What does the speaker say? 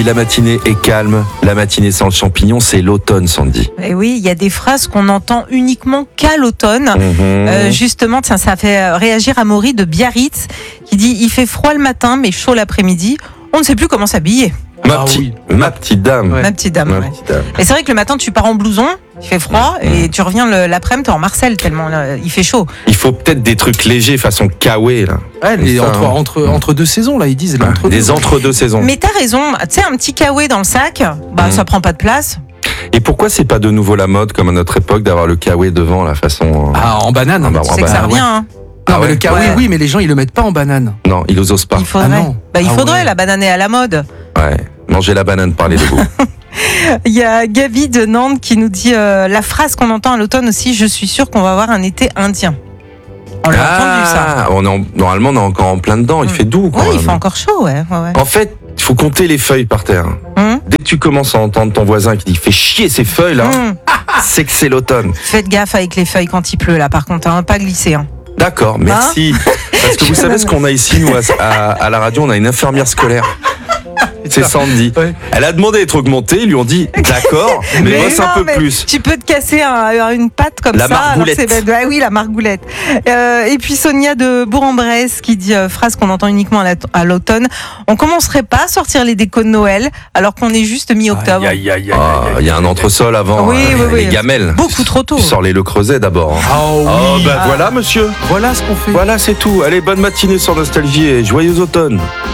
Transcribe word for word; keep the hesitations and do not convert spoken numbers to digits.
La matinée est calme, la matinée sans le champignon, c'est l'automne, Sandy. Et oui, il y a des phrases qu'on entend uniquement qu'à l'automne. Mmh. Euh, justement, tiens, ça fait réagir Amaury de Biarritz qui dit « Il fait froid le matin, mais chaud l'après-midi. On ne sait plus comment s'habiller. » Ma, Ah petite, oui. ma petite dame. Ouais. Ma petite dame. Ma ouais. petite dame. Et c'est vrai que le matin, tu pars en blouson, il fait froid, Mmh. et tu reviens le- l'après-midi, t'es en Marcel, tellement là, il fait chaud. Il faut peut-être des trucs légers façon kawaii là. Ouais, les Ça, entre, hein. entre, entre deux saisons, là, ils disent. Ah, Entre des entre-deux saisons. Mais t'as raison, tu sais, un petit kawaii dans le sac, bah Mmh. ça prend pas de place. Et pourquoi c'est pas de nouveau la mode comme à notre époque d'avoir le kawaii devant la façon. Ah, en banane. Ah, bah, Tu Ah sais que bah, ça ouais. revient, hein. Non, Ah mais ouais. le kawaii, Ouais. oui, mais les gens, ils le mettent pas en banane. Non, ils osent pas. Il faudrait. Ah non. Bah, il Ah faudrait, ouais. la banane est à la mode. Ouais. Manger la banane, parler de vous. Il y a Gabi de Nantes qui nous dit euh, la phrase qu'on entend à l'automne aussi, je suis sûr qu'on va avoir un été indien. On l'a entendu ça. Ah, on est en- normalement on est encore en plein dedans, il Mm. fait doux quand Oui, il même. fait encore chaud, ouais. ouais, ouais. En fait, il faut compter les feuilles par terre. Hum, Dès que tu commences à entendre ton voisin qui dit fait chier ces feuilles là, hum. c'est que c'est l'automne. Faites gaffe avec les feuilles quand il pleut là, par contre, hein, pas glisser. Hein. D'accord, merci. Parce que vous savez ce qu'on a ici, nous, à, à- à la radio, on a une infirmière scolaire. C'est Sandy. Ouais. Elle a demandé d'être augmentée, ils lui ont dit d'accord, mais, bosse un non, peu mais plus. Tu peux te casser un- une patte comme La ça. alors margoulette. que c'est bête. Ouais, oui, la margoulette. Euh, et puis Sonia de Bourg-en-Bresse qui dit euh, phrase qu'on entend uniquement à la- à l'automne. On commencerait pas à sortir les décos de Noël alors qu'on est juste mi-octobre. Aïe, aïe, aïe, aïe, Ah, aïe, il y a un entresol avant, Oui, hein, oui, les oui. gamelles. Beaucoup trop tôt. Tu sors les Le Creuset d'abord. hein. Ah oui. Oh, bah Ah. voilà, monsieur. Voilà ce qu'on fait. Voilà, c'est tout. Allez, bonne matinée sur Nostalgie et joyeux automne.